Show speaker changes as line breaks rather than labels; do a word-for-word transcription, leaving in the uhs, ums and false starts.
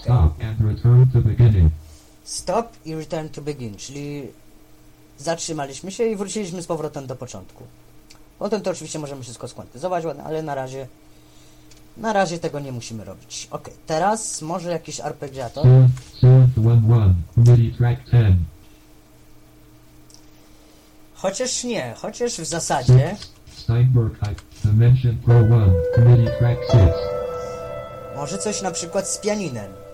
Stop and return to beginning.
Stop i return to begin, czyli zatrzymaliśmy się i wróciliśmy z powrotem do początku. Potem to oczywiście możemy wszystko skwantyzować, ale na razie na razie tego nie musimy robić. Ok, teraz może jakiś arpeggiator. Chociaż nie, chociaż w zasadzie
Steinberg Dimension Pro jeden MIDI track six.
może coś na przykład z pianinem.